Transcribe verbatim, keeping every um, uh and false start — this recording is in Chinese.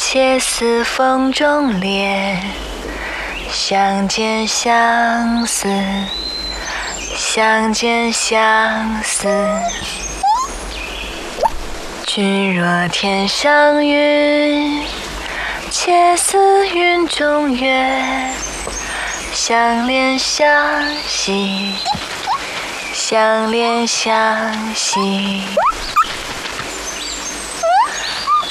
且似风中莲，相见相思，相见相思。君若天上云，且似云中月。相恋相惜，相恋相惜。